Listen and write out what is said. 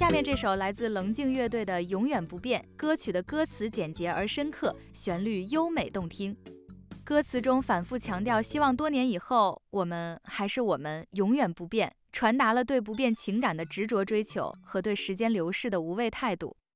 下面这首来自棱镜乐队的《永远不变》，歌曲的歌词简洁而深刻，旋律优美动听。歌词中反复强调希望多年以后我们还是我们，永远不变，传达了对不变情感的执着追求和对时间流逝的无畏态度。